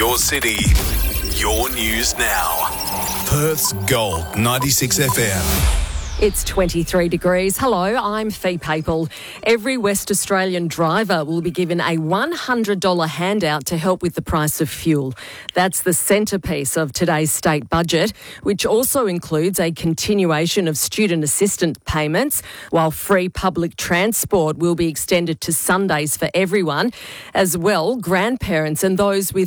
Your city, your news now. Perth's Gold 96 FM. It's 23 degrees. Hello, I'm Fee Papel. Every West Australian driver will be given a $100 handout to help with the price of fuel. That's the centrepiece of today's state budget, which also includes a continuation of student assistance payments, while free public transport will be extended to Sundays for everyone. As well, grandparents and those with